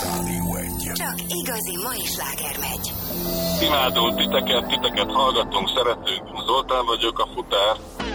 Csak igazi mai sláger megy. Imádunk titeket hallgatunk, szeretünk. Zoltán vagyok, a futár.